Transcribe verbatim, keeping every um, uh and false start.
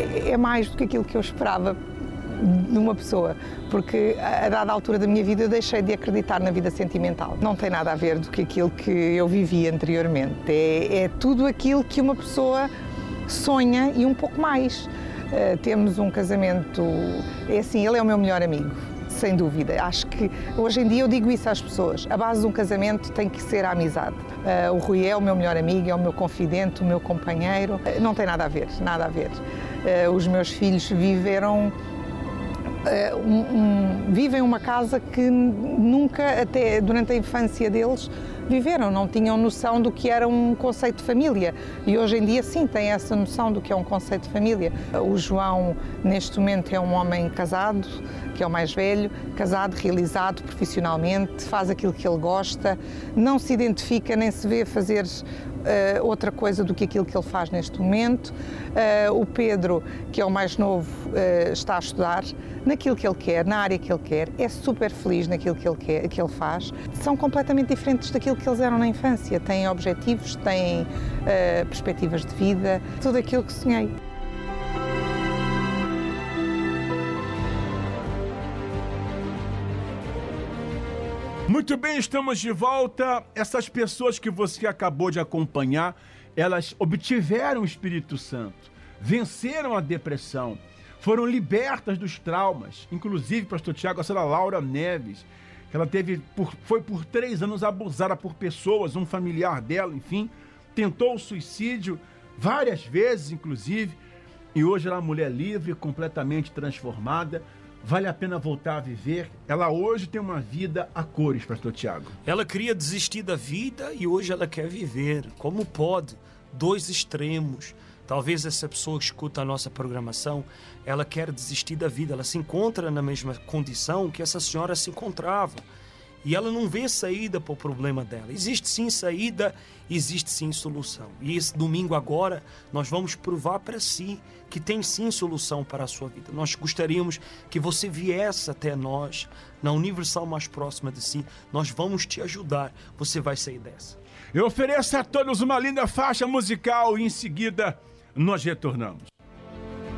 é, é mais do que aquilo que eu esperava de uma pessoa, porque a dada altura da minha vida eu deixei de acreditar na vida sentimental. Não tem nada a ver do que aquilo que eu vivi anteriormente. É, é tudo aquilo que uma pessoa sonha e um pouco mais. Uh, temos um casamento, é assim, ele é o meu melhor amigo, sem dúvida. Acho que hoje em dia eu digo isso às pessoas, a base de um casamento tem que ser a amizade. Uh, o Rui é o meu melhor amigo, é o meu confidente, o meu companheiro. Uh, não tem nada a ver, nada a ver. Uh, os meus filhos viveram Uh, um, um, vivem uma casa que nunca, até durante a infância deles, viveram, não tinham noção do que era um conceito de família e hoje em dia sim têm essa noção do que é um conceito de família. O João neste momento é um homem casado, que é o mais velho, casado, realizado profissionalmente, faz aquilo que ele gosta, não se identifica nem se vê fazer Uh, outra coisa do que aquilo que ele faz neste momento. Uh, o Pedro, que é o mais novo, uh, está a estudar naquilo que ele quer, na área que ele quer, é super feliz naquilo que ele, quer, que ele faz. São completamente diferentes daquilo que eles eram na infância, têm objetivos, têm uh, perspectivas de vida, tudo aquilo que sonhei. Muito bem, estamos de volta. Essas pessoas que você acabou de acompanhar, elas obtiveram o Espírito Santo, venceram a depressão, foram libertas dos traumas. Inclusive, pastor Tiago, a senhora Laura Neves, ela teve por, foi por três anos abusada por pessoas, um familiar dela, enfim, tentou o suicídio várias vezes, inclusive, e hoje ela é uma mulher livre, completamente transformada. Vale a pena voltar a viver. Ela hoje tem uma vida a cores, pastor Tiago. Ela queria desistir da vida e hoje ela quer viver. Como pode? Dois extremos. Talvez essa pessoa que escuta a nossa programação, ela quer desistir da vida. Ela se encontra na mesma condição que essa senhora se encontrava. E ela não vê saída para o problema dela. Existe sim saída, existe sim solução. E esse domingo agora, nós vamos provar para si que tem sim solução para a sua vida. Nós gostaríamos que você viesse até nós, na Universal mais próxima de si. Nós vamos te ajudar. Você vai sair dessa. Eu ofereço a todos uma linda faixa musical e em seguida nós retornamos.